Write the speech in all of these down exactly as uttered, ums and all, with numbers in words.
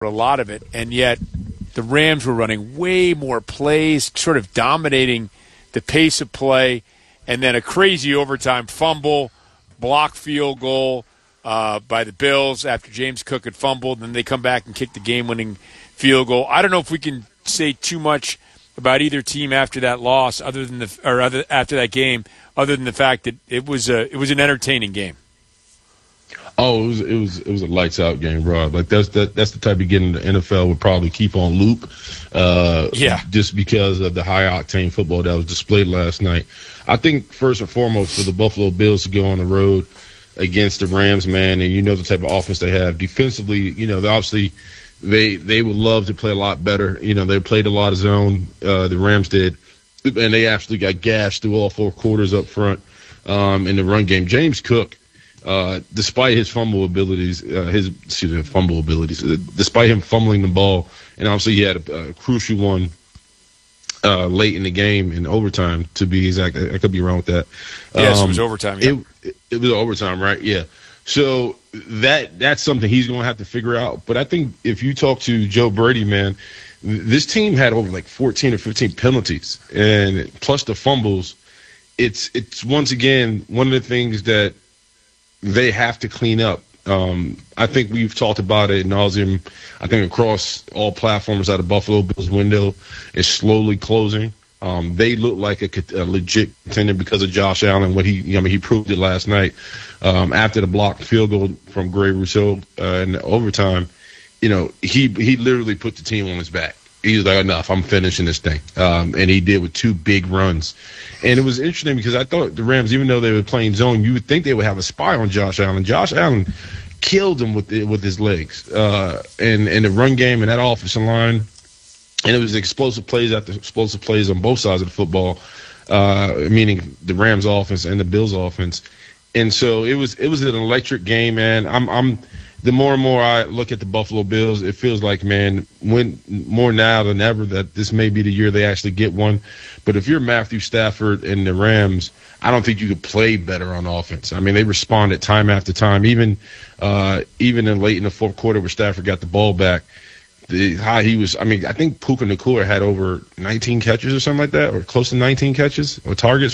a lot of it, and yet the Rams were running way more plays, sort of dominating the pace of play, and then a crazy overtime fumble, block field goal uh, by the Bills after James Cook had fumbled, and then they come back and kick the game-winning field goal. I don't know if we can say too much about either team after that loss, other than the or other, after that game, other than the fact that it was a it was an entertaining game. Oh, it was it was it was a lights out game, bro. Like that's that that's the type of game the N F L would probably keep on loop. Uh, yeah. Just because of the high octane football that was displayed last night. I think first and foremost for the Buffalo Bills to go on the road against the Rams, man, and you know the type of offense they have defensively. You know, they obviously they they would love to play a lot better. You know, they played a lot of zone. Uh, the Rams did, and they actually got gashed through all four quarters up front um, in the run game. James Cook. Uh, despite his fumble abilities, uh, his excuse me, fumble abilities, uh, despite him fumbling the ball, and obviously he had a, a crucial one uh, late in the game in overtime. To be exact, I, I could be wrong with that. Yes, um, it was overtime. Yeah. It, it, it was overtime, right? Yeah. So that that's something he's going to have to figure out. But I think if you talk to Joe Brady, man, this team had over like fourteen or fifteen penalties, and plus the fumbles. It's it's once again one of the things that they have to clean up. Um, I think we've talked about it ad nauseum. I think across all platforms out of Buffalo Bills window is slowly closing. Um, they look like a, a legit contender because of Josh Allen. What he, I mean, he proved it last night um, after the blocked field goal from Greg Rousseau uh, in overtime. You know, he he literally put the team on his back. He was like, enough, I'm finishing this thing. Um, and he did with two big runs. And it was interesting because I thought the Rams, even though they were playing zone, you would think they would have a spy on Josh Allen. Josh Allen killed him with the, with his legs uh, and, and the run game and that offensive line. And it was explosive plays after explosive plays on both sides of the football, uh, meaning the Rams offense and the Bills offense. And so it was it was an electric game, man. I'm I'm the more and more I look at the Buffalo Bills, it feels like, man, when more now than ever that this may be the year they actually get one. But if you're Matthew Stafford and the Rams, I don't think you could play better on offense. I mean, they responded time after time, even uh, even in late in the fourth quarter where Stafford got the ball back. The how he was, I mean, I think Puka Nacua had over nineteen catches or something like that, or close to nineteen catches or targets.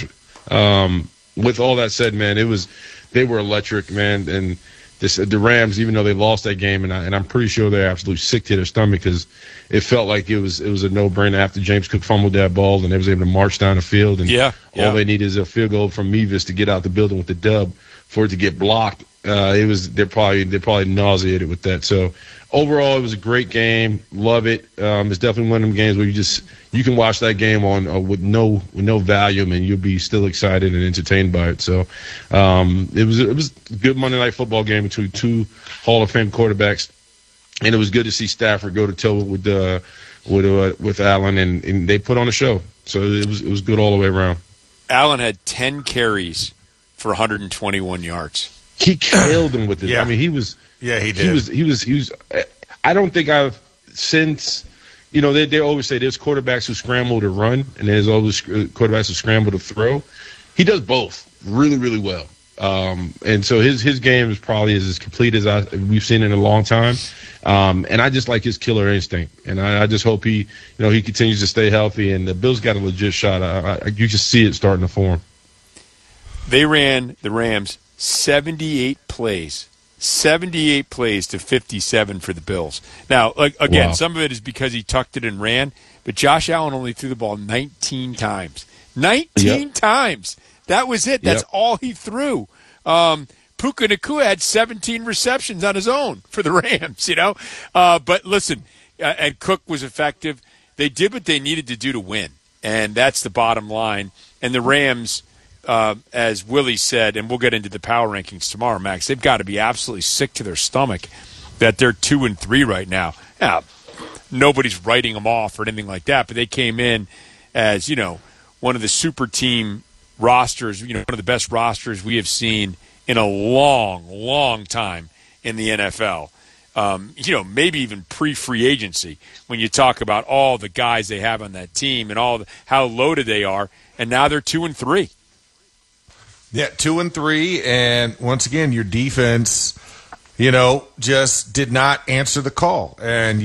Um, with all that said, man, it was they were electric, man, and this, the Rams, even though they lost that game, and, I, and I'm pretty sure they're absolutely sick to their stomach because it felt like it was it was a no-brainer after James Cook fumbled that ball and they was able to march down the field, and yeah, yeah. all they need is a field goal from Mevis to get out the building with the dub. For it to get blocked, uh, it was they're probably they're probably nauseated with that. So overall, it was a great game. Love it. Um, it's definitely one of them games where you just you can watch that game on uh, with no with no volume and you'll be still excited and entertained by it. So um, it was it was a good Monday Night Football game between two Hall of Fame quarterbacks, and it was good to see Stafford go to toe with uh, with uh, with Allen, and, and they put on a show. So it was it was good all the way around. Allen had ten carries for one hundred twenty-one yards. He killed him with it. Yeah. I mean, he was. Yeah, he did. He was. He was. He was. I don't think I've since. You know, they they always say there's quarterbacks who scramble to run, and there's always quarterbacks who scramble to throw. He does both really, really well. Um, and so his his game is probably is as complete as I we've seen in a long time. Um, and I just like his killer instinct, and I, I just hope he, you know, he continues to stay healthy. And the Bills got a legit shot. I, I, you just see it starting to form. They ran, the Rams, seventy-eight plays. seventy-eight plays to fifty-seven for the Bills. Now, again, wow. Some of it is because he tucked it and ran, but Josh Allen only threw the ball nineteen times. nineteen yep. times. That was it. That's yep. all he threw. Um, Puka Nacua had seventeen receptions on his own for the Rams, you know. Uh, but listen, uh, and Cook was effective. They did what they needed to do to win, and that's the bottom line. And the Rams, Uh, as Willie said, and we'll get into the power rankings tomorrow, Max, they've got to be absolutely sick to their stomach that they're two and three right now. Now, nobody's writing them off or anything like that, but they came in as, you know, one of the super team rosters, you know, one of the best rosters we have seen in a long, long time in the N F L. Um, you know, maybe even pre-free agency when you talk about all the guys they have on that team and all the, how loaded they are, and now they're two and three. Yeah, two and three, and once again, your defense you know, just did not answer the call. And